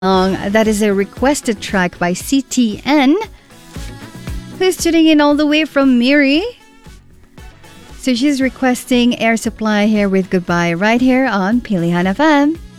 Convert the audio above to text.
That is a requested track by CTN, who's tuning in all the way from Miri. So she's requesting Air Supply here with Goodbye right here on Pilihan FM.